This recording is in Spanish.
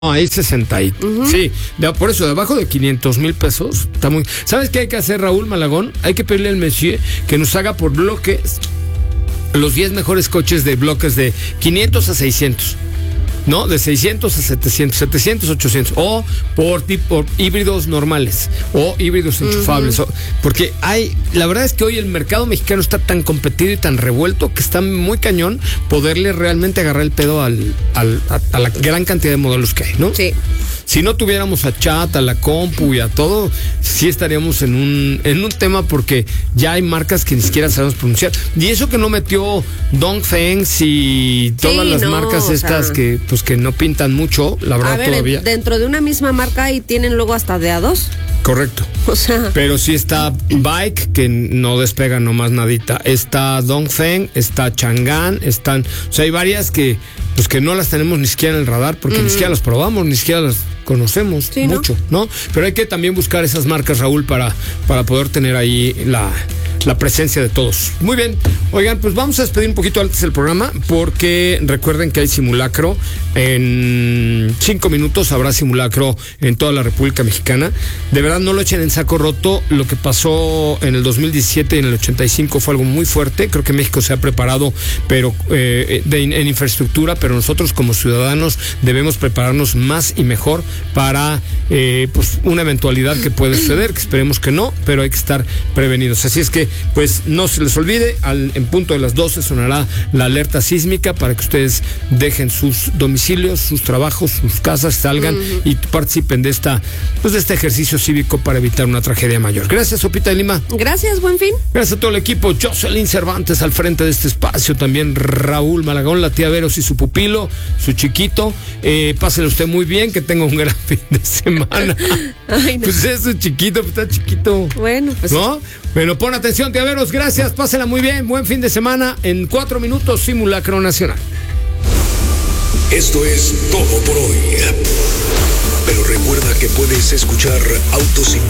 Ahí 60 y... Sí, por eso, debajo de 500,000 pesos, está muy... ¿Sabes qué hay que hacer, Raúl Malagón? Hay que pedirle al monsieur que nos haga por bloques los 10 mejores coches de bloques de 500 a 600. ¿No? De 600 a 700, 700, 800. O por híbridos normales. O híbridos enchufables. Porque la verdad es que hoy el mercado mexicano está tan competido y tan revuelto que está muy cañón poderle realmente agarrar el pedo a la gran cantidad de modelos que hay, ¿no? Sí. Si no tuviéramos a Chat, a la compu y a todo, sí estaríamos en un tema, porque ya hay marcas que ni siquiera sabemos pronunciar. Y eso que no metió Dongfeng y todas las marcas estas que no pintan mucho, la verdad, todavía. Dentro de una misma marca y tienen luego hasta de a dos. Correcto. O sea. Pero sí está Bike, que no despega nomás nadita. Está Dongfeng, está Chang'an, o sea, hay varias que no las tenemos ni siquiera en el radar, porque ni siquiera las probamos, ni siquiera las conocemos mucho, ¿no? Pero hay que también buscar esas marcas, Raúl, para poder tener ahí la presencia de todos. Muy bien. Oigan, pues vamos a despedir un poquito antes el programa, porque recuerden que hay simulacro. En 5 minutos habrá simulacro en toda la República Mexicana. De verdad, no lo echen en saco roto. Lo que pasó en el 2017 y en el 85 fue algo muy fuerte. Creo que México se ha preparado, pero en infraestructura, pero nosotros como ciudadanos debemos prepararnos más y mejor para una eventualidad que puede suceder, que esperemos que no, pero hay que estar prevenidos. Así es que, pues, no se les olvide, en punto de las 12 sonará la alerta sísmica para que ustedes dejen sus domicilios, sus trabajos, sus casas, salgan y participen de este ejercicio cívico para evitar una tragedia mayor. Gracias, Sopita de Lima. Gracias, buen fin. Gracias a todo el equipo. Jocelyn Cervantes al frente de este espacio, también Raúl Malagón, la tía Veros y su pupilo, su chiquito. Pásele usted muy bien, que tenga un gran fin de semana. Ay, no. Pues eso, chiquito, está chiquito. Bueno, pues. ¿No? Bueno, pon atención, tía Veros, gracias, pásela muy bien, buen fin de semana. En 4 minutos, Simulacro Nacional. Esto es todo por hoy. Pero recuerda que puedes escuchar Autos y